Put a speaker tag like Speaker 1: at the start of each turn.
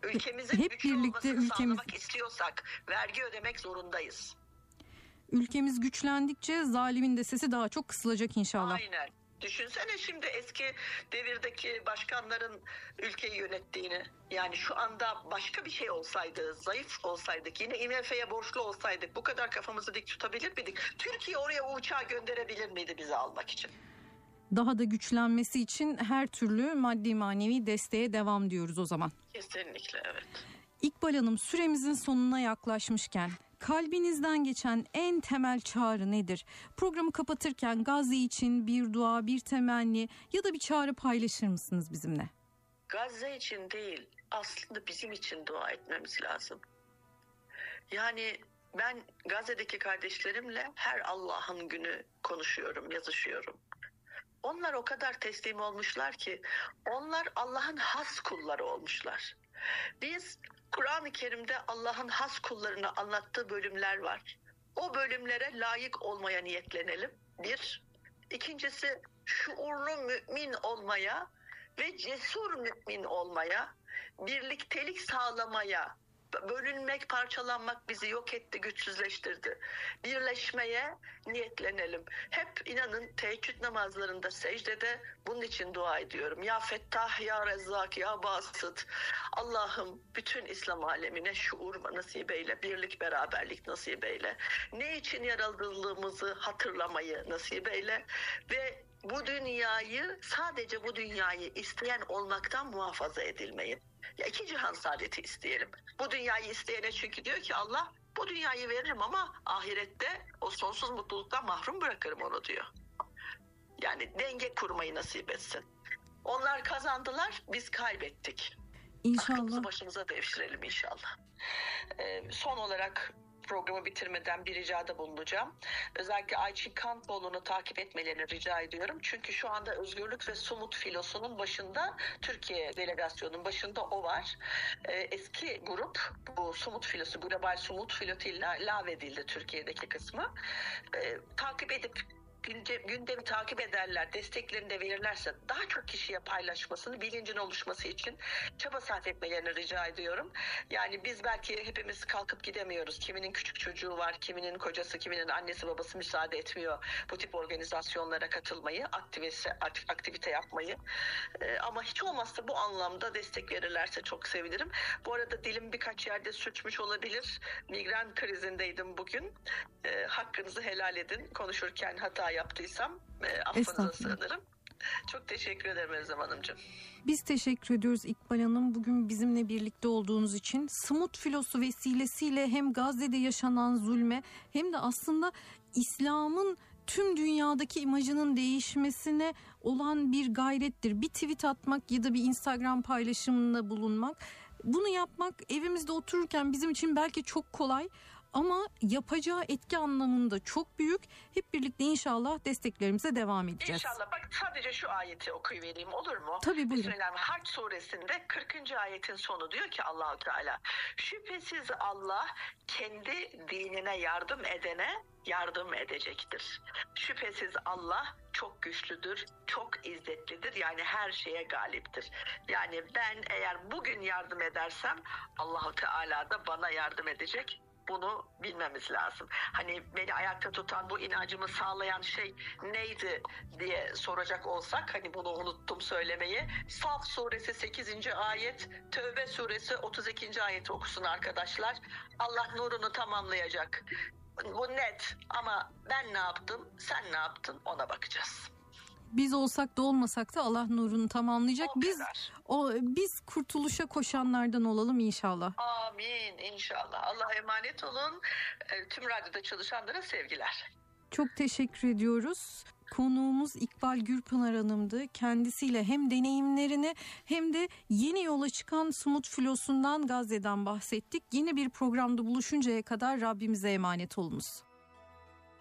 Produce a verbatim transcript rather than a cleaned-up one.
Speaker 1: Ülkemizin
Speaker 2: hep
Speaker 1: güçlü
Speaker 2: birlikte
Speaker 1: olmasını
Speaker 2: ülkemiz...
Speaker 1: sağlamak istiyorsak vergi ödemek zorundayız.
Speaker 2: Ülkemiz güçlendikçe zalimin de sesi daha çok kısılacak inşallah.
Speaker 1: Aynen. Düşünsene şimdi eski devirdeki başkanların ülkeyi yönettiğini. Yani şu anda başka bir şey olsaydı, zayıf olsaydık, yine I M F'ye borçlu olsaydık bu kadar kafamızı dik tutabilir miydik? Türkiye oraya o uçağı gönderebilir miydi bizi almak için?
Speaker 2: Daha da güçlenmesi için her türlü maddi manevi desteğe devam diyoruz o zaman.
Speaker 1: Kesinlikle, evet.
Speaker 2: İkbal Hanım, süremizin sonuna yaklaşmışken kalbinizden geçen en temel çağrı nedir? Programı kapatırken Gazze için bir dua, bir temenni ya da bir çağrı paylaşır mısınız bizimle?
Speaker 1: Gazze için değil, aslında bizim için dua etmemiz lazım. Yani ben Gazze'deki kardeşlerimle her Allah'ın günü konuşuyorum, yazışıyorum. Onlar o kadar teslim olmuşlar ki onlar Allah'ın has kulları olmuşlar. Biz Kur'an-ı Kerim'de Allah'ın has kullarını anlattığı bölümler var. O bölümlere layık olmaya niyetlenelim. Bir. İkincisi, şuurlu mümin olmaya ve cesur mümin olmaya, birliktelik sağlamaya, bölünmek, parçalanmak bizi yok etti, güçsüzleştirdi. Birleşmeye niyetlenelim. Hep inanın teheccüd namazlarında, secdede bunun için dua ediyorum. Ya Fettah, Ya Rezzak, Ya Basit. Allah'ım bütün İslam alemine şuur nasip eyle, birlik, beraberlik nasip eyle. Ne için yaratıldığımızı hatırlamayı nasip eyle ve bu dünyayı, sadece bu dünyayı isteyen olmaktan muhafaza edilmeyi. Ya iki cihan saadeti isteyelim. Bu dünyayı isteyene çünkü diyor ki Allah, bu dünyayı veririm ama ahirette o sonsuz mutluluktan mahrum bırakırım onu diyor. Yani denge kurmayı nasip etsin. Onlar kazandılar, biz kaybettik.
Speaker 2: İnşallah.
Speaker 1: Aklımızı başımıza devşirelim inşallah. Ee, son olarak programı bitirmeden bir ricada bulunacağım. Özellikle Ayçin Kantoğlu'nu takip etmelerini rica ediyorum. Çünkü şu anda Özgürlük ve Sumut Filosu'nun başında, Türkiye delegasyonunun başında o var. Ee, eski grup, bu Sumut Filosu, Global Sumut Filosu ile lağvedildi Türkiye'deki kısmı. Ee, takip edip gündemi takip ederler, desteklerini de verirlerse daha çok kişiye paylaşmasını, bilincin oluşması için çaba sarf etmelerini rica ediyorum. Yani biz belki hepimiz kalkıp gidemiyoruz. Kiminin küçük çocuğu var, kiminin kocası, kiminin annesi babası müsaade etmiyor bu tip organizasyonlara katılmayı, aktivite, aktivite yapmayı. Ee, ama hiç olmazsa bu anlamda destek verirlerse çok sevinirim. Bu arada dilim birkaç yerde sürçmüş olabilir. Migren krizindeydim bugün. Ee, hakkınızı helal edin. Konuşurken hata yaptıysam e, affınıza sığınırım. Çok teşekkür ederim Özlem Hanımcığım.
Speaker 2: Biz teşekkür ediyoruz İkbal Hanım. Bugün bizimle birlikte olduğunuz için. Sumut Filosu vesilesiyle hem Gazze'de yaşanan zulme hem de aslında İslam'ın tüm dünyadaki imajının değişmesine olan bir gayrettir. Bir tweet atmak ya da bir Instagram paylaşımında bulunmak. Bunu yapmak evimizde otururken bizim için belki çok kolay ama yapacağı etki anlamında çok büyük. Hep birlikte inşallah desteklerimize devam edeceğiz.
Speaker 1: İnşallah. Bak sadece şu ayeti okuyuvereyim, olur mu?
Speaker 2: Tabii, buyurun.
Speaker 1: Hac suresinde kırkıncı ayetin sonu diyor ki Allah-u Teala, şüphesiz Allah kendi dinine yardım edene yardım edecektir. Şüphesiz Allah çok güçlüdür, çok izzetlidir. Yani her şeye galiptir. Yani ben eğer bugün yardım edersem Allah-u Teala da bana yardım edecek. Bunu bilmemiz lazım. Hani beni ayakta tutan, bu inancımı sağlayan şey neydi diye soracak olsak, hani bunu unuttum söylemeyi. Saf suresi sekizinci ayet, Tevbe suresi otuz ikinci ayeti okusun arkadaşlar. Allah nurunu tamamlayacak. Bu net, ama ben ne yaptım, sen ne yaptın, ona bakacağız.
Speaker 2: Biz olsak da olmasak da Allah nurunu tamamlayacak.
Speaker 1: O
Speaker 2: biz
Speaker 1: kadar.
Speaker 2: o biz kurtuluşa koşanlardan olalım inşallah.
Speaker 1: Amin inşallah. Allah'a emanet olun. Tüm radyoda çalışanlara sevgiler.
Speaker 2: Çok teşekkür ediyoruz. Konuğumuz İkbal Gürpınar Hanım'dı. Kendisiyle hem deneyimlerini hem de yeni yola çıkan Sumut Filosu'ndan, Gazze'den bahsettik. Yeni bir programda buluşuncaya kadar Rabbimize emanet olunuz.